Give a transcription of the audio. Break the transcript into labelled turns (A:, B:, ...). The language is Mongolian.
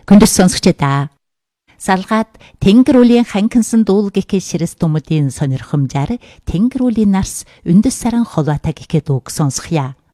A: Хүндэс сонсогчдаа салгаад тэнгэр үлийн ханкинсан дүүл гэхээ ширэс дүмүүдийн сонирхомжаар тэнгэр үлийн нарс үндэс саран холбоотой гэхээ дүүг сонсхъя.